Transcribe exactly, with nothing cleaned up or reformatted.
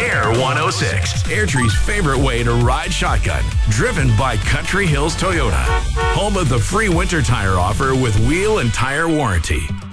Air one oh six, Airtree's favorite way to ride shotgun. Driven by Country Hills Toyota. Home of the free winter tire offer with wheel and tire warranty.